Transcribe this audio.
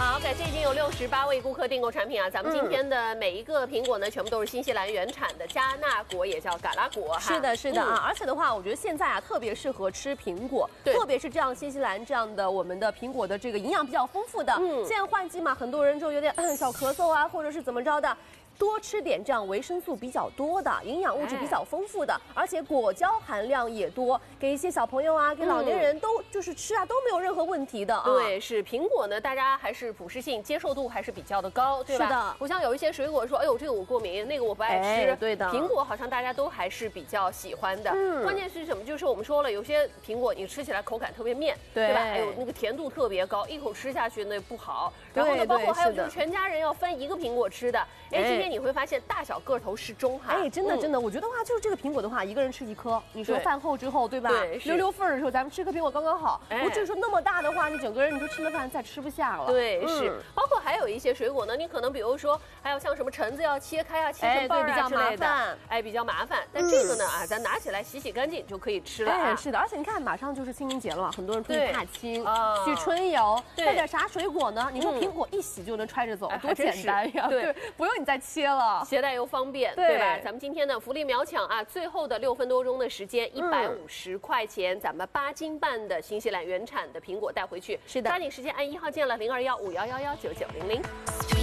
好，感谢已经有68位顾客订购产品啊！咱们今天的每一个苹果呢，全部都是新西兰原产的加纳果，也叫嘎拉果哈。 是的，是的啊！而且的话，我觉得现在啊，特别适合吃苹果，特别是这样新西兰这样的我们的苹果的这个营养比较丰富的。现在换季嘛，很多人就有点小咳嗽啊，或者是怎么着的。 多吃点这样维生素比较多的、营养物质比较丰富的，而且果胶含量也多，给一些小朋友啊，给老年人都就是吃啊都没有任何问题的啊。 对，是苹果呢，大家还是普适性接受度还是比较的高，对吧？ 是的， 不像有一些水果说，哎呦这个我过敏，那个我不爱吃。 对的， 苹果好像大家都还是比较喜欢的。关键是什么？就是我们说了，有些苹果你吃起来口感特别面，对吧？还有那个甜度特别高，一口吃下去那不好。然后呢，包括还有就是全家人要分一个苹果吃的。哎，今天你会发现大小个头适中哈。 哎，真的真的，我觉得话就是这个苹果的话，一个人吃一颗。你说饭后之后，对吧？对，溜份的时候，咱们吃颗苹果刚刚好。我至于说那么大的话，你整个人你说吃了饭再吃不下了。 对，是。包括还有一些水果呢，你可能比如说还有像什么橙子要切开啊、切成瓣啊之类的，哎，比较麻烦。但这个呢啊，咱拿起来洗洗干净就可以吃了啊。 哎，是的，而且你看，马上就是清明节了嘛，很多人出去踏青、去春游，带点啥水果呢？你说苹果一洗就能揣着走，多简单呀！对，不用你再切了。 携带又方便，对吧？咱们今天的福利秒抢啊，最后的6分多钟的时间，150块钱，咱们8斤半的新西兰原产的苹果带回去。是的，抓紧时间按1号键了，0215111990。